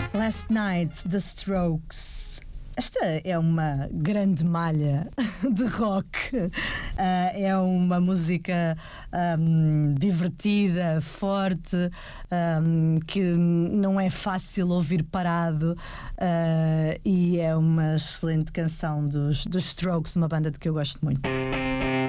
Last Night, The Strokes. Esta é uma grande malha de rock. É uma música divertida, forte, que não é fácil ouvir parado, e é uma excelente canção dos Strokes, uma banda de que eu gosto muito.